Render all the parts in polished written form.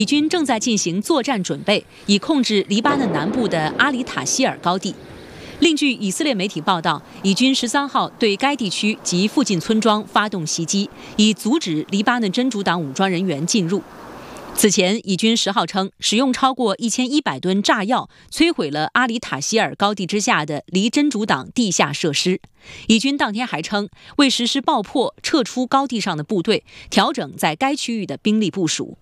以军正在进行作战准备，以控制黎巴嫩南部的阿里塔希尔高地。另据以色列媒体报道，以军13号对该地区及附近村庄发动袭击，以阻止黎巴嫩真主党武装人员进入。此前，以军10号称使用超过1100吨炸药摧毁了阿里塔希尔高地之下的离真主党地下设施。以军当天还称，为实施爆破，撤出高地上的部队，调整在该区域的兵力部署。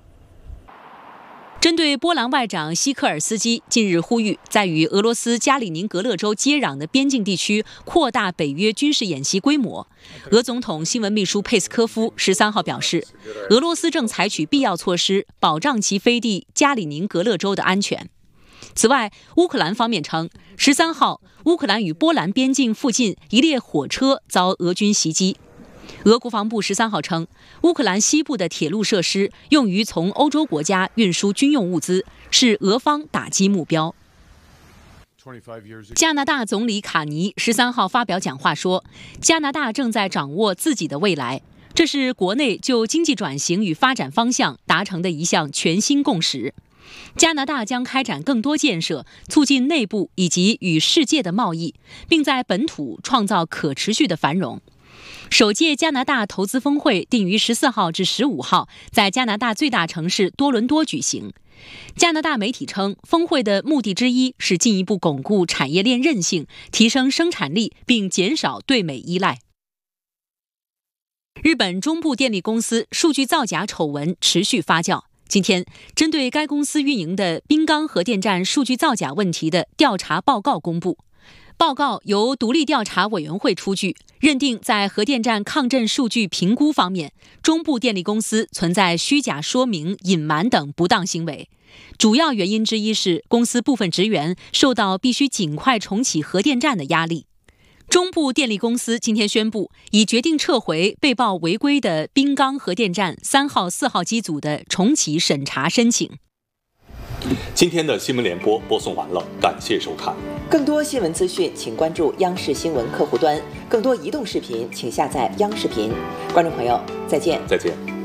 针对波兰外长希科尔斯基近日呼吁，在与俄罗斯加里宁格勒州接壤的边境地区扩大北约军事演习规模，俄总统新闻秘书佩斯科夫13号表示，俄罗斯正采取必要措施保障其飞地加里宁格勒州的安全。此外，乌克兰方面称，13号乌克兰与波兰边境附近一列火车遭俄军袭击。俄国防部13号称，乌克兰西部的铁路设施用于从欧洲国家运输军用物资，是俄方打击目标。加拿大总理卡尼13号发表讲话说，加拿大正在掌握自己的未来，这是国内就经济转型与发展方向达成的一项全新共识。加拿大将开展更多建设，促进内部以及与世界的贸易，并在本土创造可持续的繁荣。首届加拿大投资峰会定于14号至15号在加拿大最大城市多伦多举行。加拿大媒体称，峰会的目的之一是进一步巩固产业链韧性，提升生产力，并减少对美依赖。日本中部电力公司数据造假丑闻持续发酵。今天，针对该公司运营的滨冈核电站数据造假问题的调查报告公布。报告由独立调查委员会出具，认定在核电站抗震数据评估方面，中部电力公司存在虚假说明、隐瞒等不当行为。主要原因之一是公司部分职员受到必须尽快重启核电站的压力。中部电力公司今天宣布，已决定撤回被曝违规的滨冈核电站3号、4号机组的重启审查申请。 今天的新闻联播播送完了，感谢收看。 更多新闻资讯，请关注央视新闻客户端；更多移动视频，请下载央视频。观众朋友，再见。 再见。